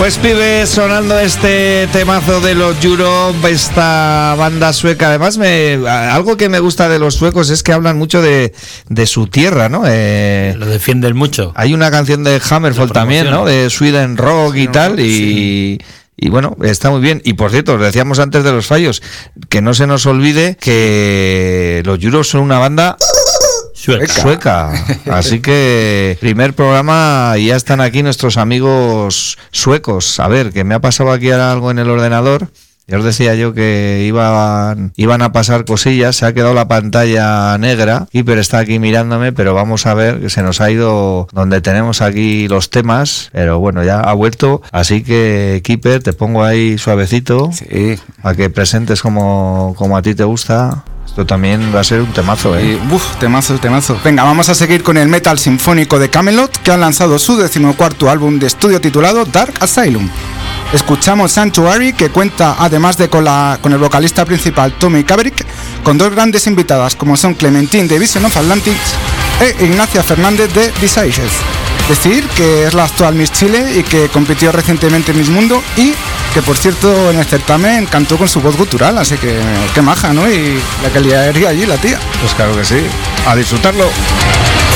Pues pibes, sonando este temazo de los Europe, esta banda sueca. Además, algo que me gusta de los suecos es que hablan mucho de su tierra, ¿no? Lo defienden mucho. Hay una canción de Hammerfall también, ¿no? De Sweden Rock y tal, y bueno, está muy bien. Y por cierto, os decíamos antes de los fallos, que no se nos olvide que los Europe son una banda sueca. Así que primer programa y ya están aquí nuestros amigos suecos. A ver, que me ha pasado aquí algo en el ordenador. Ya os decía yo que iban a pasar cosillas. Se ha quedado la pantalla negra. Keeper está aquí mirándome, pero vamos a ver que se nos ha ido donde tenemos aquí los temas. Pero bueno, ya ha vuelto. Así que Keeper, te pongo ahí suavecito, sí, a que presentes como a ti te gusta. Esto también va a ser un temazo, ¿eh? Temazo. Venga, vamos a seguir con el metal sinfónico de Kamelot, que han lanzado su 14º álbum de estudio titulado Dark Asylum. Escuchamos Sanctuary, que cuenta, además de con el vocalista principal Tommy Caverick, con dos grandes invitadas como son Clementine de Vision of Atlantis e Ignacia Fernández de Decisions. Decir que es la actual Miss Chile y que compitió recientemente en Miss Mundo y que, por cierto, en el certamen cantó con su voz gutural, así que qué maja, ¿no? Y la calidad allí la tía. Pues claro que sí, a disfrutarlo.